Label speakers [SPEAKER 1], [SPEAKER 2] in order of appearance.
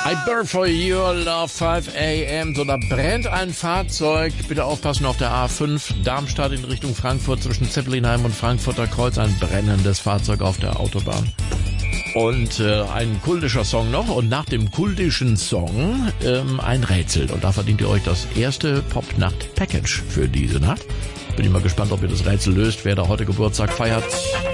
[SPEAKER 1] I burn for your love 5 a.m. So, da brennt ein Fahrzeug. Bitte aufpassen auf der A5 Darmstadt in Richtung Frankfurt zwischen Zeppelinheim und Frankfurter Kreuz. Ein brennendes Fahrzeug auf der Autobahn. Und ein kultischer Song noch. Und nach dem kultischen Song ein Rätsel. Und da verdient ihr euch das erste Popnacht-Package für diese Nacht. Bin ich mal gespannt, ob ihr das Rätsel löst, wer da heute Geburtstag feiert.